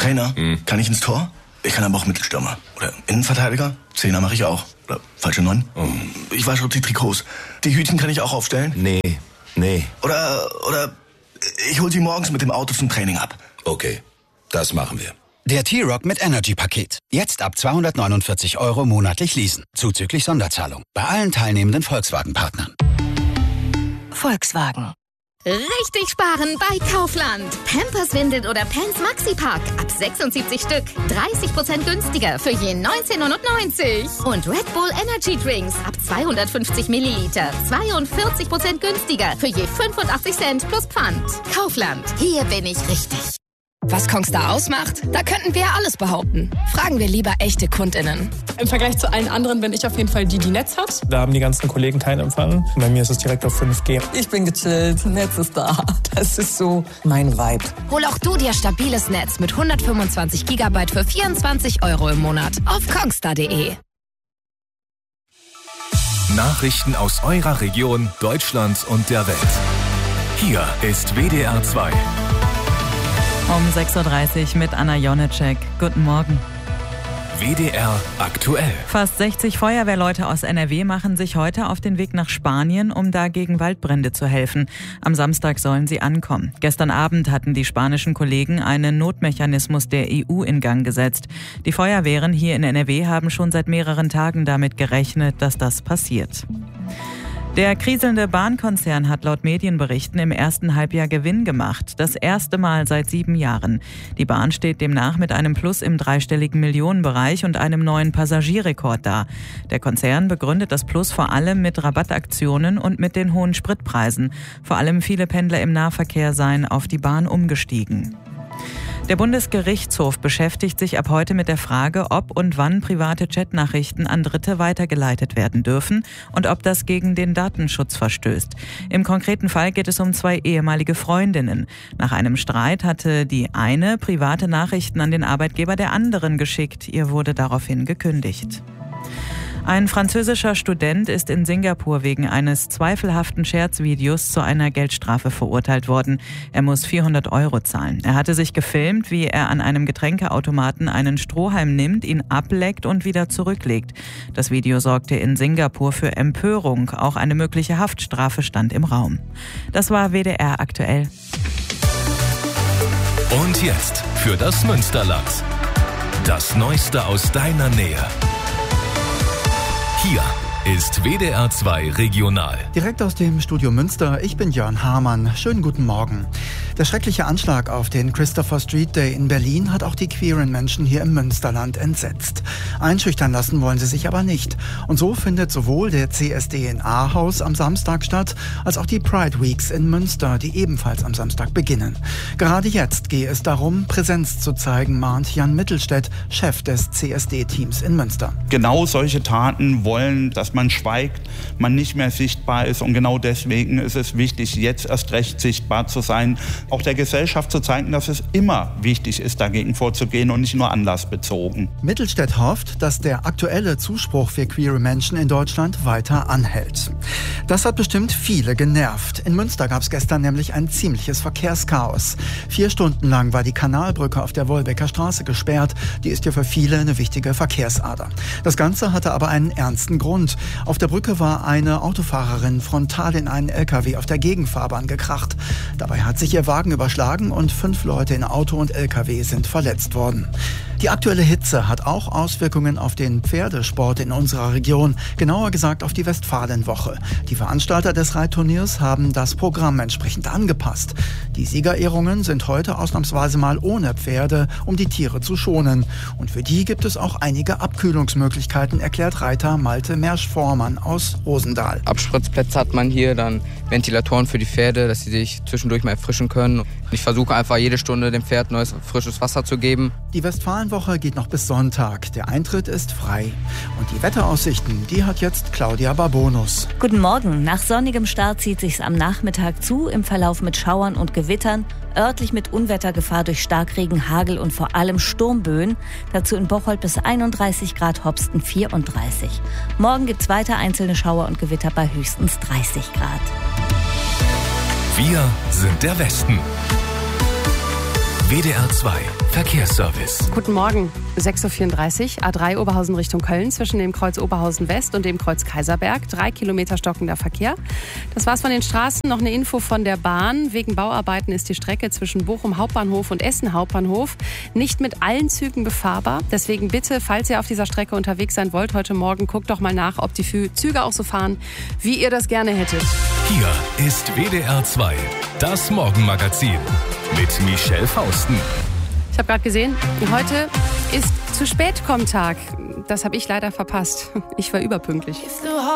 Trainer, kann ich ins Tor? Ich kann aber auch Mittelstürmer. Oder Innenverteidiger? Zehner mache ich auch. Oder falsche 9. Ich wasche die Trikots. Die Hütchen kann ich auch aufstellen? Nee. Oder ich hol sie morgens mit dem Auto zum Training ab. Okay, das machen wir. Der T-Roc mit Energy-Paket. Jetzt ab 249 € monatlich leasen. Zuzüglich Sonderzahlung. Bei allen teilnehmenden Volkswagen-Partnern. Volkswagen. Richtig sparen bei Kaufland. Pampers-Windeln oder Pants Maxi-Pack. Ab 76 Stück. 30% günstiger für je 19,99 €. Und Red Bull Energy Drinks. Ab 250 Milliliter. 42% günstiger für je 85 Cent plus Pfand. Kaufland. Hier bin ich richtig. Was Kongstar ausmacht? Da könnten wir alles behaupten. Fragen wir lieber echte KundInnen. Im Vergleich zu allen anderen bin ich auf jeden Fall die Netz hat. Da haben die ganzen Kollegen keinen Empfang. Bei mir ist es direkt auf 5G. Ich bin gechillt, Netz ist da. Das ist so mein Vibe. Hol auch du dir stabiles Netz mit 125 GB für 24 € im Monat auf kongstar.de. Nachrichten aus eurer Region, Deutschland und der Welt. Hier ist WDR 2. Um 6:30 Uhr mit Anna Jonitschek. Guten Morgen. WDR aktuell. Fast 60 Feuerwehrleute aus NRW machen sich heute auf den Weg nach Spanien, um da gegen Waldbrände zu helfen. Am Samstag sollen sie ankommen. Gestern Abend hatten die spanischen Kollegen einen Notmechanismus der EU in Gang gesetzt. Die Feuerwehren hier in NRW haben schon seit mehreren Tagen damit gerechnet, dass das passiert. Der kriselnde Bahnkonzern hat laut Medienberichten im ersten Halbjahr Gewinn gemacht. Das erste Mal seit 7 Jahren. Die Bahn steht demnach mit einem Plus im dreistelligen Millionenbereich und einem neuen Passagierrekord da. Der Konzern begründet das Plus vor allem mit Rabattaktionen und mit den hohen Spritpreisen. Vor allem viele Pendler im Nahverkehr seien auf die Bahn umgestiegen. Der Bundesgerichtshof beschäftigt sich ab heute mit der Frage, ob und wann private Chatnachrichten an Dritte weitergeleitet werden dürfen und ob das gegen den Datenschutz verstößt. Im konkreten Fall geht es um 2 ehemalige Freundinnen. Nach einem Streit hatte die eine private Nachrichten an den Arbeitgeber der anderen geschickt. Ihr wurde daraufhin gekündigt. Ein französischer Student ist in Singapur wegen eines zweifelhaften Scherzvideos zu einer Geldstrafe verurteilt worden. Er muss 400 € zahlen. Er hatte sich gefilmt, wie er an einem Getränkeautomaten einen Strohhalm nimmt, ihn ableckt und wieder zurücklegt. Das Video sorgte in Singapur für Empörung. Auch eine mögliche Haftstrafe stand im Raum. Das war WDR aktuell. Und jetzt für das Münsterland. Das Neueste aus deiner Nähe. Hier ist WDR 2 Regional. Direkt aus dem Studio Münster, ich bin Jörn Hamann. Schönen guten Morgen. Der schreckliche Anschlag auf den Christopher Street Day in Berlin hat auch die queeren Menschen hier im Münsterland entsetzt. Einschüchtern lassen wollen sie sich aber nicht. Und so findet sowohl der CSD in Ahaus am Samstag statt, als auch die Pride Weeks in Münster, die ebenfalls am Samstag beginnen. Gerade jetzt gehe es darum, Präsenz zu zeigen, mahnt Jan Mittelstädt, Chef des CSD-Teams in Münster. Genau solche Taten wollen, dass man schweigt, man nicht mehr sichtbar ist. Und genau deswegen ist es wichtig, jetzt erst recht sichtbar zu sein, auch der Gesellschaft zu zeigen, dass es immer wichtig ist, dagegen vorzugehen und nicht nur anlassbezogen. Mittelstädt hofft, dass der aktuelle Zuspruch für queere Menschen in Deutschland weiter anhält. Das hat bestimmt viele genervt. In Münster gab es gestern nämlich ein ziemliches Verkehrschaos. 4 Stunden lang war die Kanalbrücke auf der Wolbecker Straße gesperrt. Die ist ja für viele eine wichtige Verkehrsader. Das Ganze hatte aber einen ernsten Grund. Auf der Brücke war eine Autofahrerin frontal in einen LKW auf der Gegenfahrbahn gekracht. Dabei hat sich ihr Wagen überschlagen und 5 Leute in Auto und LKW sind verletzt worden. Die aktuelle Hitze hat auch Auswirkungen auf den Pferdesport in unserer Region, genauer gesagt auf die Westfalenwoche. Die Veranstalter des Reitturniers haben das Programm entsprechend angepasst. Die Siegerehrungen sind heute ausnahmsweise mal ohne Pferde, um die Tiere zu schonen. Und für die gibt es auch einige Abkühlungsmöglichkeiten, erklärt Reiter Malte Mersch-Vormann aus Rosendahl. Abspritzplätze hat man hier, dann Ventilatoren für die Pferde, dass sie sich zwischendurch mal erfrischen können. Ich versuche einfach jede Stunde dem Pferd neues, frisches Wasser zu geben. Die Westfalenwoche geht noch bis Sonntag. Der Eintritt ist frei. Und die Wetteraussichten, die hat jetzt Claudia Barbonus. Guten Morgen. Nach sonnigem Start zieht sich's am Nachmittag zu, im Verlauf mit Schauern und Gewittern, örtlich mit Unwettergefahr durch Starkregen, Hagel und vor allem Sturmböen. Dazu in Bocholt bis 31 Grad, Hopsten 34. Morgen gibt's weiter einzelne Schauer und Gewitter bei höchstens 30 Grad. Wir sind der Westen. WDR 2 Verkehrsservice. Guten Morgen, 6.34 Uhr, A3 Oberhausen Richtung Köln, zwischen dem Kreuz Oberhausen West und dem Kreuz Kaiserberg. 3 Kilometer stockender Verkehr. Das war's von den Straßen. Noch eine Info von der Bahn. Wegen Bauarbeiten ist die Strecke zwischen Bochum Hauptbahnhof und Essen Hauptbahnhof nicht mit allen Zügen befahrbar. Deswegen bitte, falls ihr auf dieser Strecke unterwegs sein wollt, heute Morgen guckt doch mal nach, ob die Züge auch so fahren, wie ihr das gerne hättet. Hier ist WDR 2, das Morgenmagazin mit Michelle Fausten. Ich habe gerade gesehen, heute ist Zu-Spät-Komm-Tag. Das habe ich leider verpasst. Ich war überpünktlich.